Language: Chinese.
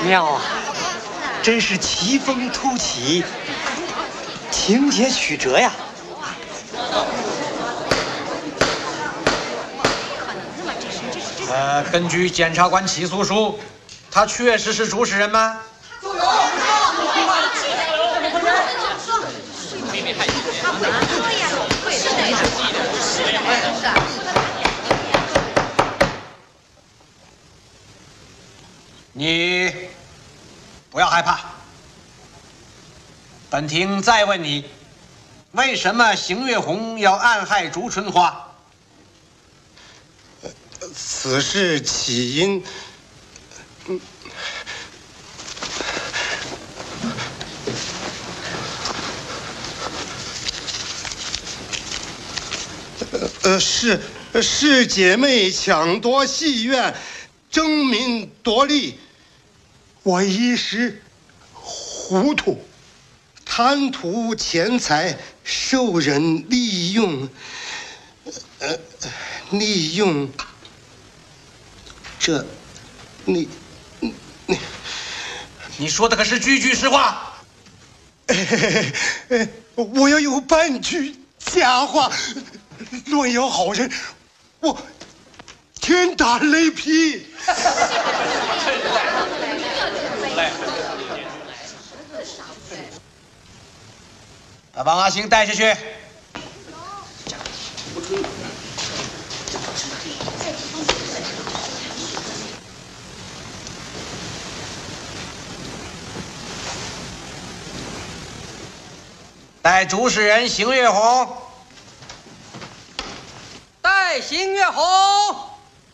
妙啊，真是奇峰突起，情节曲折呀。 根据检察官起诉书，他确实是主使人吗？你不要害怕。本庭再问你，为什么邢月红要暗害朱春花？ 此事起因，是姐妹抢夺戏院，争名夺利，我一时糊涂，贪图钱财，受人利用，这， 你说的可是句句实话？ 我要有半句假话，若有好人，我天打雷劈。 把王阿星带下去。带主使人邢月红。 带邢月红。